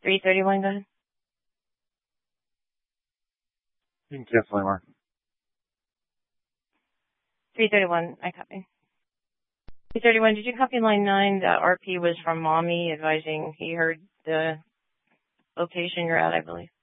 331, go ahead. You can cancel anymore. 331, I copy. 331, did you copy line 9? The RP was from Mommy advising he heard the location you're at, I believe.